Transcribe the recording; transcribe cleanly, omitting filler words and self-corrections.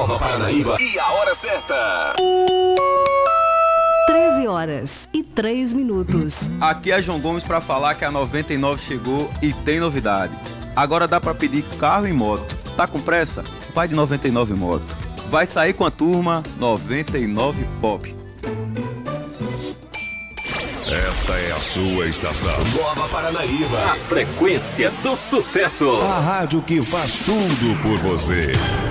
Nova Paranaíba e a hora certa. 13h03. Aqui é João Gomes para falar que a 99 chegou e tem novidade. Agora dá para pedir carro e moto. Tá com pressa? Vai de 99 Moto. Vai sair com a turma 99 Pop. Esta é a sua estação. Nova Paranaíba. A frequência do sucesso. A rádio que faz tudo por você.